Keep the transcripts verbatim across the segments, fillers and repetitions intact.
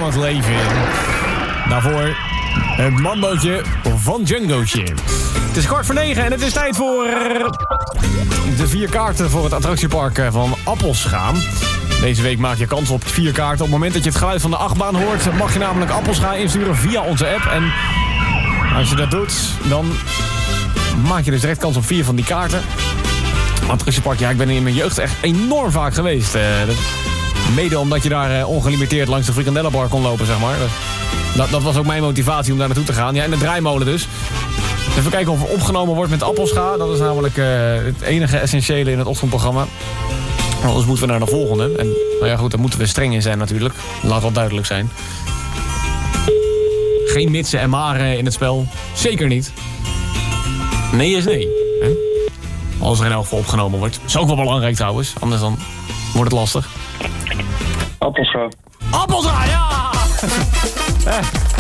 het leven in. Daarvoor het mambootje van Django'tje. Het is kwart voor negen en het is tijd voor de vier kaarten voor het attractiepark van Appelscha. Deze week maak je kans op vier kaarten. Op het moment dat je het geluid van de achtbaan hoort, mag je namelijk Appelscha insturen via onze app. En als je dat doet, dan maak je dus direct kans op vier van die kaarten. Attractiepark, ja, ik ben in mijn jeugd echt enorm vaak geweest. Uh, dat, mede omdat je daar uh, ongelimiteerd langs de frikandellenbar kon lopen, zeg maar. Dat, dat was ook mijn motivatie om daar naartoe te gaan. Ja, en de draaimolen dus. Even kijken of er opgenomen wordt met Appelscha. Dat is namelijk uh, het enige essentiële in het ochtendprogramma. Anders moeten we naar de volgende. En nou ja, goed, daar moeten we streng in zijn natuurlijk. Laat wel duidelijk zijn. Geen mitsen en maren in het spel. Zeker niet. Nee is nee. Hè? Als er in elk geval opgenomen wordt. Is ook wel belangrijk trouwens. Anders dan wordt het lastig. Appelscha. Appelscha, ja! eh.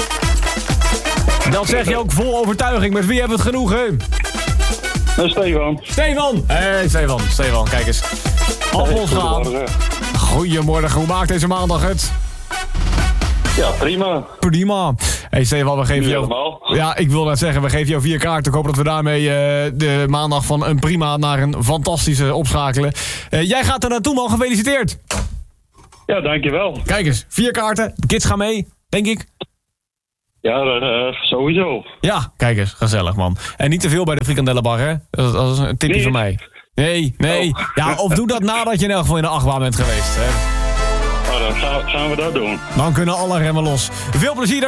Dat zeg je ook vol overtuiging. Met wie hebben we het genoegen? Met Stefan. Stefan! Hé, hey, Stefan. Stefan, kijk eens. Appelscha. Goedemorgen. Hoe maakt deze maandag het? Ja, prima. Prima. Hey Stefan, we geven jou... Helemaal. Ja, ik wil net zeggen, we geven jou vier kaarten. Ik hoop dat we daarmee uh, de maandag van een prima naar een fantastische opschakelen. Uh, jij gaat er naartoe, man. Gefeliciteerd. Ja, dankjewel. Kijk eens, vier kaarten. De kids gaan mee, denk ik. Ja, uh, sowieso. Ja, kijk eens. Gezellig, man. En niet te veel bij de frikandellenbar, hè? Dat, dat is een tipje nee. van mij. Nee, nee. Oh. Ja, of doe dat nadat je in elk geval in de achtbaan bent geweest, hè? Nou, dan gaan, gaan we dat doen. Dan kunnen alle remmen los. Veel plezier daar.